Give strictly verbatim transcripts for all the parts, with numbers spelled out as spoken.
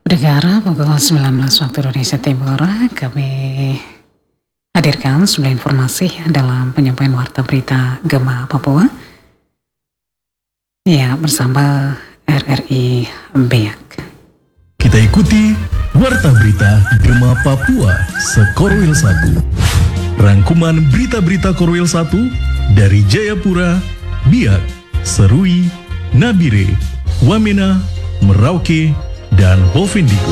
Pendengar, pukul sembilan belas waktu Indonesia Timur, kami hadirkan sebuah informasi dalam penyampaian warta berita Gema Papua. Ya, bersama R R I Biak. Kita ikuti warta berita Gema Papua Sekorwil satu. Rangkuman berita-berita Korwil satu dari Jayapura, Biak, Serui, Nabire, Wamena, Merauke, dan Bovendigul.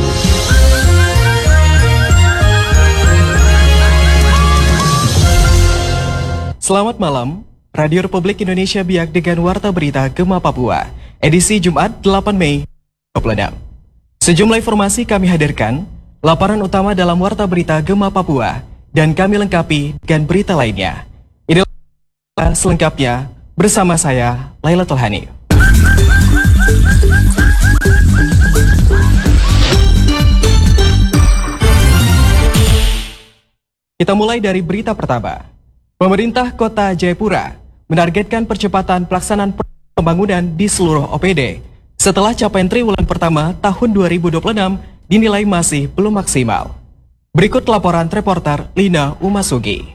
Selamat malam, Radio Republik Indonesia Biak dengan Warta Berita Gema Papua, edisi Jumat delapan Mei dua ribu dua puluh enam. Sejumlah informasi kami hadirkan, laporan utama dalam Warta Berita Gema Papua, dan kami lengkapi dengan berita lainnya. Inilah selengkapnya bersama saya, Lailatul Hani. Kita mulai dari berita pertama. Pemerintah Kota Jayapura menargetkan percepatan pelaksanaan pembangunan di seluruh O P D setelah capaian triwulan pertama tahun dua ribu dua puluh enam dinilai masih belum maksimal. Berikut laporan reporter Lina Umasugi.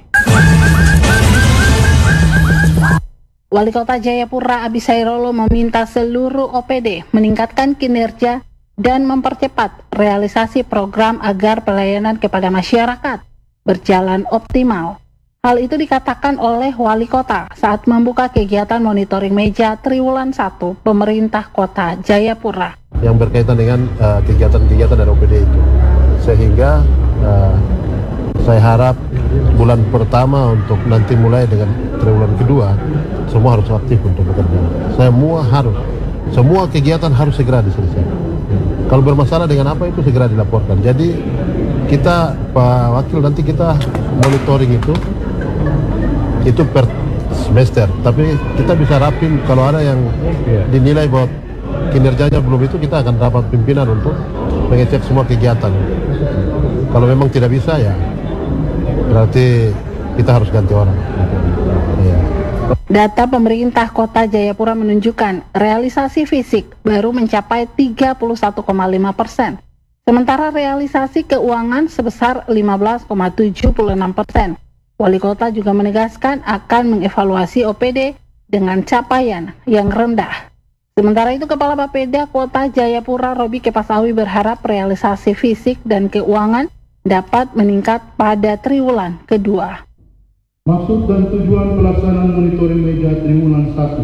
Wali Kota Jayapura Abisairolo meminta seluruh O P D meningkatkan kinerja dan mempercepat realisasi program agar pelayanan kepada masyarakat berjalan optimal. Hal itu dikatakan oleh Wali Kota saat membuka kegiatan monitoring meja Triwulan satu Pemerintah Kota Jayapura. Yang berkaitan dengan uh, kegiatan-kegiatan dari O P D itu. Sehingga uh, saya harap bulan pertama untuk nanti mulai dengan triwulan kedua, semua harus aktif untuk bekerja. Semua harus, semua kegiatan harus segera diselesaikan. Kalau bermasalah dengan apa itu segera dilaporkan. Jadi kita Pak Wakil nanti kita monitoring itu itu per semester, tapi kita bisa rapin kalau ada yang dinilai bahwa kinerjanya belum itu, kita akan rapat pimpinan untuk mengecek semua kegiatan. Kalau memang tidak bisa ya berarti kita harus ganti orang. Ya. Data pemerintah Kota Jayapura menunjukkan realisasi fisik baru mencapai tiga puluh satu koma lima persen. Sementara realisasi keuangan sebesar lima belas koma tujuh enam persen. Wali Kota juga menegaskan akan mengevaluasi O P D dengan capaian yang rendah. Sementara itu, Kepala Bapeda Kota Jayapura Robi Kepasawi berharap realisasi fisik dan keuangan dapat meningkat pada triwulan kedua. Maksud dan tujuan pelaksanaan monitoring meja Triwulan satu,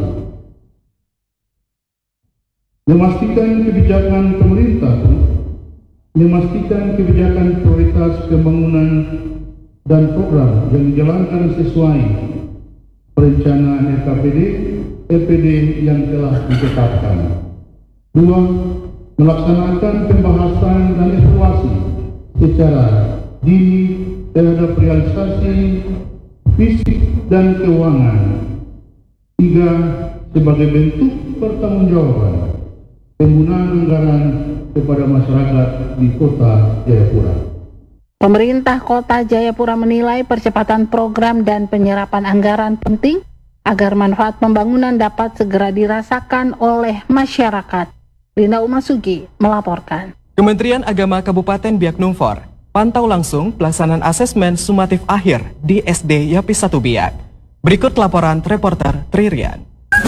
memastikan kebijakan pemerintah memastikan kebijakan prioritas pembangunan dan program yang dijalankan sesuai perencanaan R K P D, R P D yang telah ditetapkan. Dua, melaksanakan pembahasan dan evaluasi secara dini terhadap realisasi fisik dan keuangan. Tiga, sebagai bentuk pertanggungjawaban penggunaan anggaran kepada masyarakat di Kota Jayapura. Pemerintah Kota Jayapura menilai percepatan program dan penyerapan anggaran penting agar manfaat pembangunan dapat segera dirasakan oleh masyarakat. Lina Umasugi melaporkan. Kementerian Agama Kabupaten Biak Numfor pantau langsung pelaksanaan asesmen sumatif akhir di S D Yapis satu Biak. Berikut laporan reporter Tririan.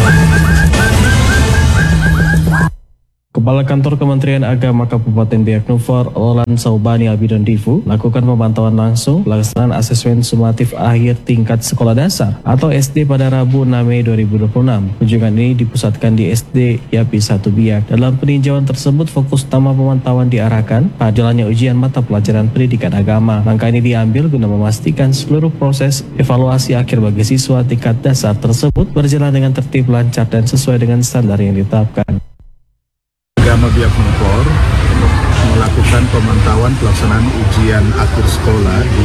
Kepala Kantor Kementerian Agama Kabupaten Biak Numfor, Olan Saubani Abidon Divu, lakukan pemantauan langsung pelaksanaan asesmen sumatif akhir tingkat sekolah dasar atau S D pada Rabu enam Mei dua ribu dua puluh enam. Kunjungan ini dipusatkan di S D Yapis satu Biak. Dalam peninjauan tersebut, fokus utama pemantauan diarahkan pada jalannya ujian mata pelajaran pendidikan agama. Langkah ini diambil guna memastikan seluruh proses evaluasi akhir bagi siswa tingkat dasar tersebut berjalan dengan tertib, lancar, dan sesuai dengan standar yang ditetapkan. Agama Biak Numfor melakukan pemantauan pelaksanaan ujian akhir sekolah di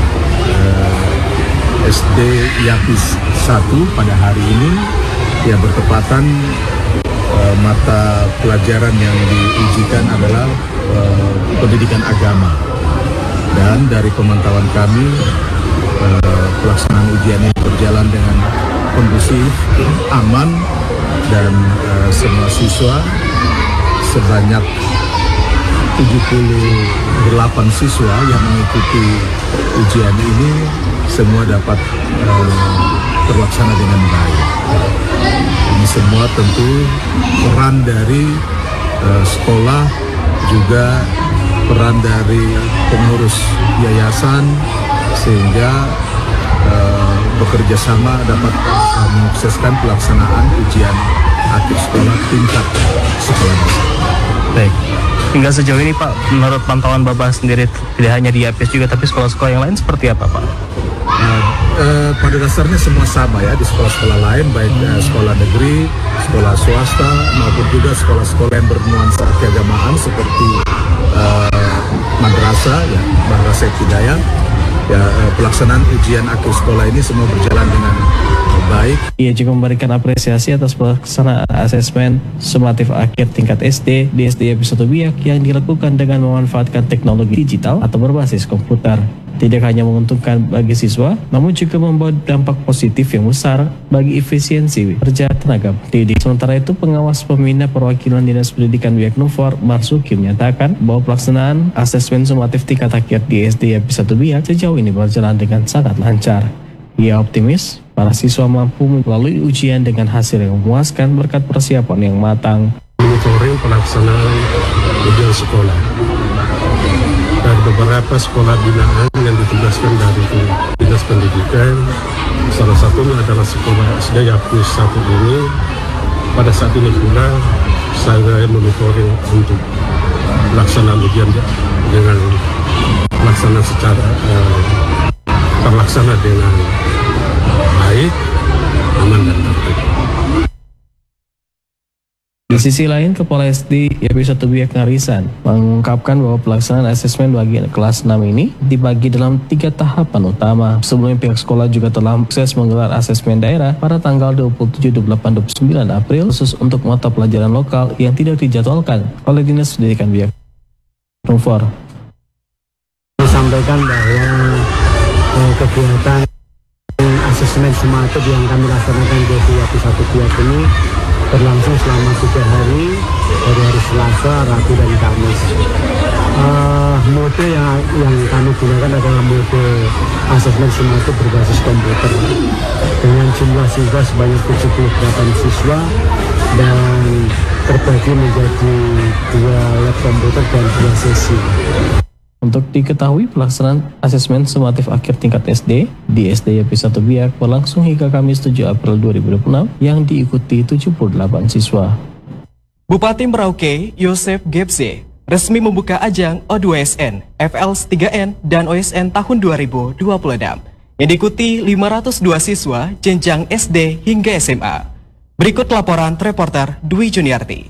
eh, S D Yapis satu pada hari ini. Ya, bertepatan eh, mata pelajaran yang diujikan adalah eh, pendidikan agama. Dan dari pemantauan kami, eh, pelaksanaan ujian ini berjalan dengan kondusif, aman, dan eh, semua siswa sebanyak tujuh puluh delapan siswa yang mengikuti ujian ini semua dapat uh, terlaksana dengan baik. Ini semua tentu peran dari uh, sekolah, juga peran dari pengurus yayasan, sehingga uh, bekerja sama dapat uh, mensukseskan pelaksanaan ujian akhir sekolah tingkat sekolah dasar. Baik. Hingga sejauh ini Pak, menurut pantauan Bapak sendiri tidak hanya di A P S juga tapi sekolah-sekolah yang lain seperti apa Pak? Nah, eh, pada dasarnya semua sama ya di sekolah-sekolah lain, baik eh, sekolah negeri, sekolah swasta maupun juga sekolah-sekolah yang bernuansa keagamaan seperti eh, madrasah ya, madrasah ibtidaiyah. Ya, eh, pelaksanaan ujian akhir sekolah ini semua berjalan dengan baik. Ia juga memberikan apresiasi atas pelaksanaan asesmen sumatif akhir tingkat S D di S D I P satu Biak yang dilakukan dengan memanfaatkan teknologi digital atau berbasis komputer. Tidak hanya menguntungkan bagi siswa, namun juga membawa dampak positif yang besar bagi efisiensi kerja tenaga pendidik. Sementara itu, pengawas pembina perwakilan Dinas Pendidikan Biak Numfor, Marsuki, menyatakan bahwa pelaksanaan asesmen sumatif tingkat akhir di S D I P satu Biak sejauh ini berjalan dengan sangat lancar. Ia optimis para siswa mampu melalui ujian dengan hasil yang memuaskan berkat persiapan yang matang. Monitoring pelaksanaan ujian sekolah dari beberapa sekolah binaan yang ditugaskan dari Dinas Pendidikan. Salah satunya adalah sekolah S D I P satu ini. Pada saat ini pula saya monitoring untuk pelaksanaan ujian dengan pelaksanaan secara uh, terlaksana dengan baik, aman dan tertib. Di sisi lain, Kepala S D I P satu Biak Ngarisan mengungkapkan bahwa pelaksanaan asesmen bagi kelas enam ini dibagi dalam tiga tahapan utama. Sebelumnya pihak sekolah juga telah sukses menggelar asesmen daerah pada tanggal dua puluh tujuh, dua puluh delapan, dua puluh sembilan April khusus untuk mata pelajaran lokal yang tidak dijadwalkan oleh Dinas Pendidikan Biak Numfor. Sampaikan bahwa eh, kegiatan asesmen sumatif yang kami laksanakan di S D I P satu Biak ini berlangsung selama tiga hari, dari hari Selasa, Rabu, dan Kamis. Uh, mode yang, yang kami gunakan adalah mode asesmen sumatif berbasis komputer dengan jumlah siswa sebanyak tujuh puluh delapan siswa dan terbagi menjadi dua lab komputer dan dua sesi. Untuk diketahui, pelaksanaan asesmen sumatif akhir tingkat S D di S D I P satu Biak berlangsung hingga Kamis tujuh April dua ribu dua puluh enam yang diikuti tujuh puluh delapan siswa. Bupati Merauke, Yosef Gebze, resmi membuka ajang O dua S N, F L S tiga N, dan O S N tahun dua ribu dua puluh enam yang diikuti lima ratus dua siswa jenjang S D hingga S M A. Berikut laporan reporter Dwi Juniarti.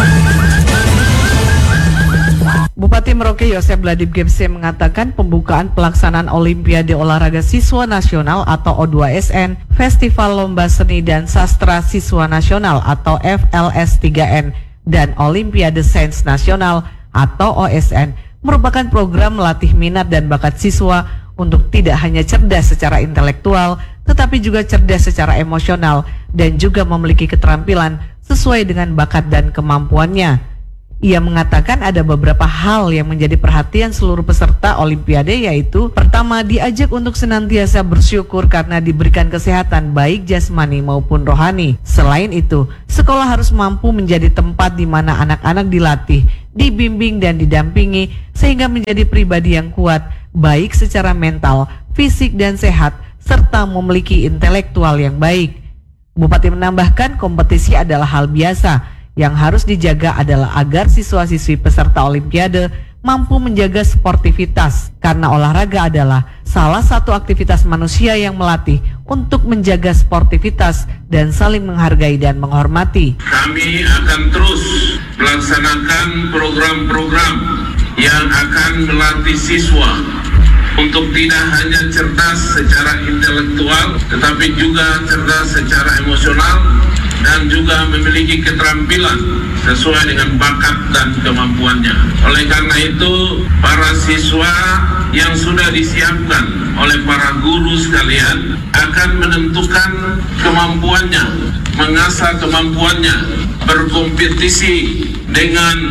Bupati Merauke Yosef Ladib Gebze mengatakan pembukaan pelaksanaan Olimpiade Olahraga Siswa Nasional atau O dua S N, Festival Lomba Seni dan Sastra Siswa Nasional atau F L S tiga N, dan Olimpiade Sains Nasional atau O S N merupakan program melatih minat dan bakat siswa untuk tidak hanya cerdas secara intelektual, tetapi juga cerdas secara emosional dan juga memiliki keterampilan sesuai dengan bakat dan kemampuannya. Ia mengatakan ada beberapa hal yang menjadi perhatian seluruh peserta Olimpiade, yaitu pertama, diajak untuk senantiasa bersyukur karena diberikan kesehatan baik jasmani maupun rohani. Selain itu, sekolah harus mampu menjadi tempat di mana anak-anak dilatih, dibimbing dan didampingi sehingga menjadi pribadi yang kuat baik secara mental, fisik dan sehat serta memiliki intelektual yang baik. Bupati menambahkan kompetisi adalah hal biasa. Yang harus dijaga adalah agar siswa-siswi peserta Olimpiade mampu menjaga sportivitas, karena olahraga adalah salah satu aktivitas manusia yang melatih untuk menjaga sportivitas dan saling menghargai dan menghormati. Kami akan terus melaksanakan program-program yang akan melatih siswa untuk tidak hanya cerdas secara intelektual, tetapi juga cerdas secara emosional dan juga memiliki keterampilan sesuai dengan bakat dan kemampuannya. Oleh karena itu, para siswa yang sudah disiapkan oleh para guru sekalian akan menentukan kemampuannya, mengasah kemampuannya, berkompetisi dengan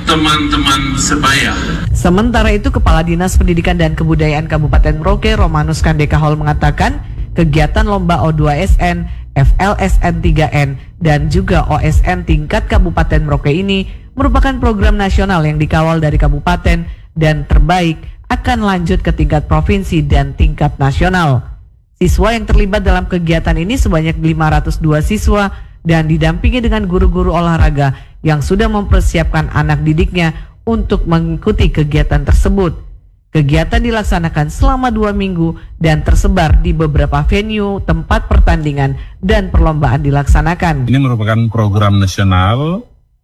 teman-teman sebaya. Sementara itu, Kepala Dinas Pendidikan dan Kebudayaan Kabupaten Merauke, Romanus Kandekahol, mengatakan kegiatan lomba O dua S N, F L S N tiga N, dan juga O S N tingkat Kabupaten Merauke ini merupakan program nasional yang dikawal dari kabupaten dan terbaik akan lanjut ke tingkat provinsi dan tingkat nasional. Siswa yang terlibat dalam kegiatan ini sebanyak lima ratus dua siswa dan didampingi dengan guru-guru olahraga yang sudah mempersiapkan anak didiknya untuk mengikuti kegiatan tersebut. Kegiatan dilaksanakan selama dua minggu dan tersebar di beberapa venue, tempat pertandingan, dan perlombaan dilaksanakan. Ini merupakan program nasional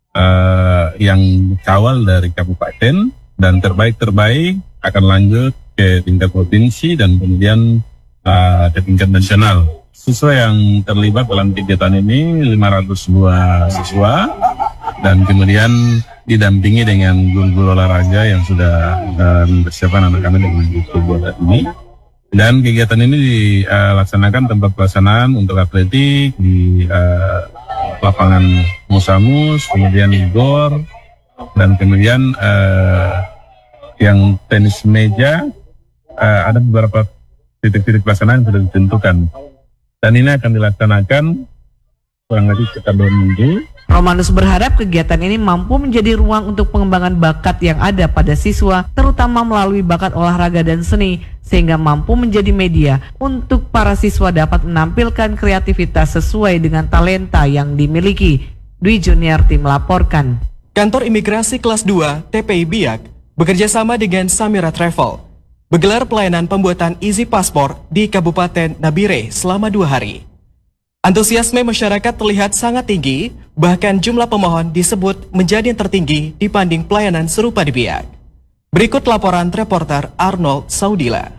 uh, yang dikawal dari kabupaten dan terbaik-terbaik akan lanjut ke tingkat provinsi dan kemudian uh, ke tingkat nasional. Siswa yang terlibat dalam kegiatan ini lima ratus dua siswa dan kemudian didampingi dengan guru-guru olahraga yang sudah uh, mempersiapkan anak-anak dengan kegiatan ini. Dan kegiatan ini dilaksanakan uh, tempat pelaksanaan untuk atletik di uh, lapangan Musamus, kemudian di Gor, dan kemudian uh, yang tenis meja uh, ada beberapa titik-titik pelaksanaan yang sudah ditentukan. Dan ini akan dilaksanakan kurang lebih sekitar dua minggu. Romanus berharap kegiatan ini mampu menjadi ruang untuk pengembangan bakat yang ada pada siswa, terutama melalui bakat olahraga dan seni, sehingga mampu menjadi media untuk para siswa dapat menampilkan kreativitas sesuai dengan talenta yang dimiliki. Dwi Juniarti melaporkan. Kantor Imigrasi Kelas dua T P I Biak bekerja sama dengan Samira Travel menggelar pelayanan pembuatan Easy Paspor di Kabupaten Nabire selama dua hari. Antusiasme masyarakat terlihat sangat tinggi, bahkan jumlah pemohon disebut menjadi yang tertinggi dibanding pelayanan serupa di Biak. Berikut laporan reporter Arnold Saudila.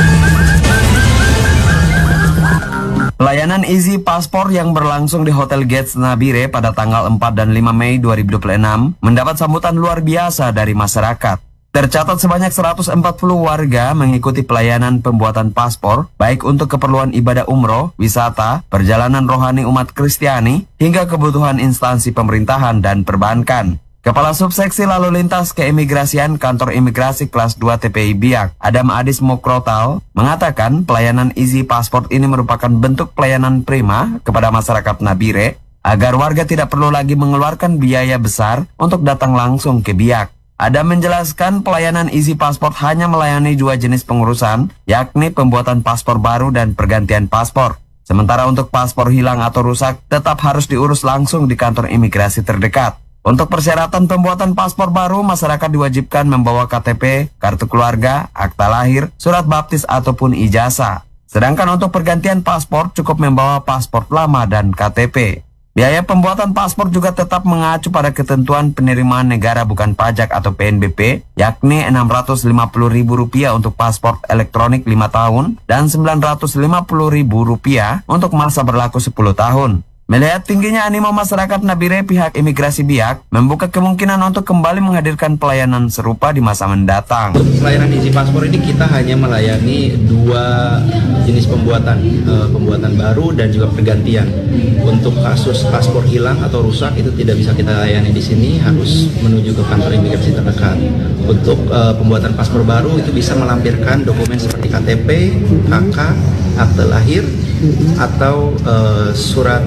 Pelayanan Easy Paspor yang berlangsung di Hotel Gates Nabire pada tanggal empat dan lima Mei dua ribu dua puluh enam mendapat sambutan luar biasa dari masyarakat. Tercatat sebanyak seratus empat puluh warga mengikuti pelayanan pembuatan paspor, baik untuk keperluan ibadah umroh, wisata, perjalanan rohani umat Kristiani, hingga kebutuhan instansi pemerintahan dan perbankan. Kepala Subseksi Lalu Lintas Keimigrasian Kantor Imigrasi Kelas dua T P I Biak, Adam Adis Mokrotal, mengatakan pelayanan Easy Passport ini merupakan bentuk pelayanan prima kepada masyarakat Nabire, agar warga tidak perlu lagi mengeluarkan biaya besar untuk datang langsung ke Biak. Adam menjelaskan pelayanan Easy Passport hanya melayani dua jenis pengurusan, yakni pembuatan paspor baru dan pergantian paspor. Sementara untuk paspor hilang atau rusak, tetap harus diurus langsung di kantor imigrasi terdekat. Untuk persyaratan pembuatan paspor baru, masyarakat diwajibkan membawa K T P, kartu keluarga, akta lahir, surat baptis ataupun ijazah. Sedangkan untuk pergantian paspor cukup membawa paspor lama dan K T P. Biaya pembuatan paspor juga tetap mengacu pada ketentuan penerimaan negara bukan pajak atau P N B P, yakni enam ratus lima puluh ribu rupiah untuk paspor elektronik lima tahun dan sembilan ratus lima puluh ribu rupiah untuk masa berlaku sepuluh tahun. Melihat tingginya animo masyarakat Nabire, pihak imigrasi Biak membuka kemungkinan untuk kembali menghadirkan pelayanan serupa di masa mendatang. Untuk pelayanan Easy Paspor ini kita hanya melayani dua jenis pembuatan, e, pembuatan baru dan juga pergantian. Untuk kasus paspor hilang atau rusak itu tidak bisa kita layani di sini, harus menuju ke kantor imigrasi terdekat. Untuk e, pembuatan paspor baru itu bisa melampirkan dokumen seperti K T P, K K, akte lahir, atau uh, surat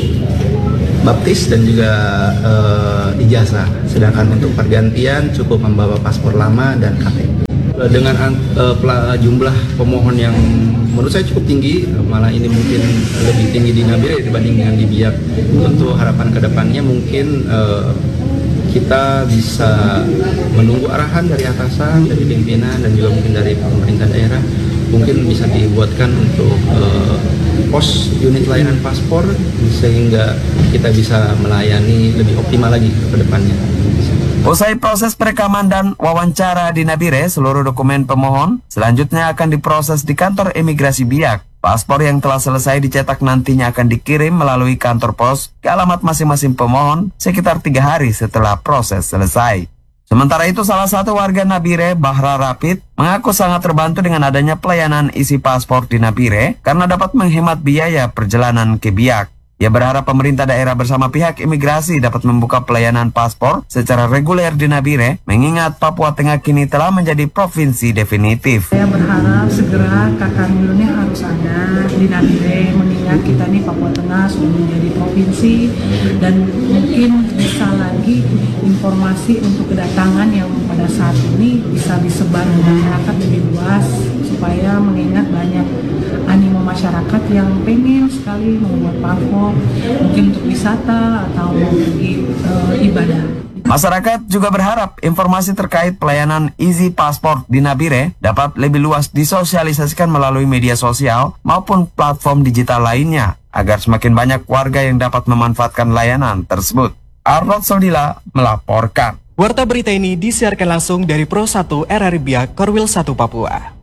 baptis dan juga uh, ijazah. Sedangkan untuk pergantian cukup membawa paspor lama dan K T P. Dengan uh, jumlah pemohon yang menurut saya cukup tinggi, malah ini mungkin lebih tinggi di Nabire dibanding dengan di Biak. Untuk harapan kedepannya mungkin uh, kita bisa menunggu arahan dari atasan, dari pimpinan, dan juga mungkin dari pemerintah daerah. Mungkin bisa dibuatkan untuk uh, pos unit layanan paspor sehingga kita bisa melayani lebih optimal lagi ke depannya. Usai proses perekaman dan wawancara di Nabire, seluruh dokumen pemohon selanjutnya akan diproses di kantor imigrasi Biak. Paspor yang telah selesai dicetak nantinya akan dikirim melalui kantor pos ke alamat masing-masing pemohon sekitar tiga hari setelah proses selesai. Sementara itu, salah satu warga Nabire, Bahra Rapid, mengaku sangat terbantu dengan adanya pelayanan isi paspor di Nabire karena dapat menghemat biaya perjalanan ke Biak. Ia berharap pemerintah daerah bersama pihak imigrasi dapat membuka pelayanan paspor secara reguler di Nabire, mengingat Papua Tengah kini telah menjadi provinsi definitif. Saya berharap segera K K M I L ini harus ada di Nabire, mengingat kita nih Papua Tengah sudah menjadi provinsi dan mungkin bisa lagi informasi untuk kedatangan yang pada saat ini bisa disebar ke masyarakat lebih luas supaya mengingat banyak animo masyarakat yang pengen sekali membuat paspor mungkin untuk wisata atau pergi e, ibadah. Masyarakat juga berharap informasi terkait pelayanan Easy Passport di Nabire dapat lebih luas disosialisasikan melalui media sosial maupun platform digital lainnya agar semakin banyak warga yang dapat memanfaatkan layanan tersebut. Arnold Sodila melaporkan. Warta berita ini disiarkan langsung dari Pro satu R R I Biak Korwil satu Papua.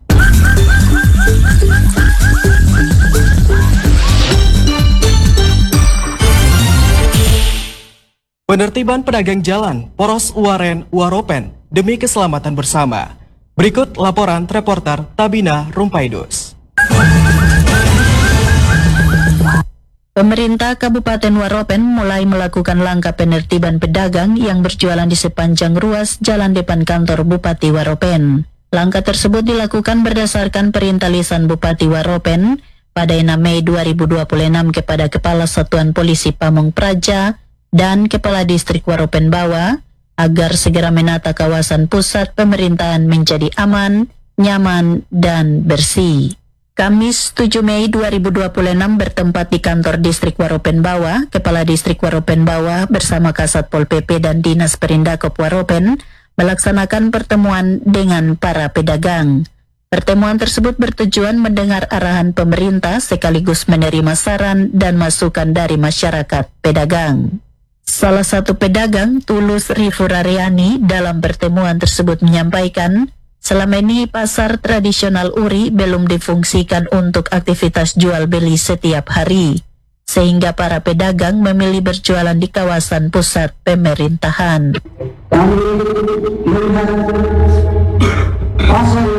Penertiban pedagang jalan Poros Uaren Uaropen demi keselamatan bersama. Berikut laporan reporter Tabina Rumpaidus. Pemerintah Kabupaten Waropen mulai melakukan langkah penertiban pedagang yang berjualan di sepanjang ruas jalan depan kantor Bupati Waropen. Langkah tersebut dilakukan berdasarkan perintah lisan Bupati Waropen pada enam Mei dua ribu dua puluh enam kepada Kepala Satuan Polisi Pamong Praja dan Kepala Distrik Waropen Bawa agar segera menata kawasan pusat pemerintahan menjadi aman, nyaman, dan bersih. Kamis tujuh Mei dua ribu dua puluh enam bertempat di kantor Distrik Waropen Bawa, Kepala Distrik Waropen Bawa bersama Kasat Pol P P dan Dinas Perindakop Waropen melaksanakan pertemuan dengan para pedagang. Pertemuan tersebut bertujuan mendengar arahan pemerintah sekaligus menerima saran dan masukan dari masyarakat pedagang. Salah satu pedagang, Tulus Rifuraryani, dalam pertemuan tersebut menyampaikan, selama ini pasar tradisional Uri belum difungsikan untuk aktivitas jual beli setiap hari, sehingga para pedagang memilih berjualan di kawasan pusat pemerintahan. Kami melihat pasar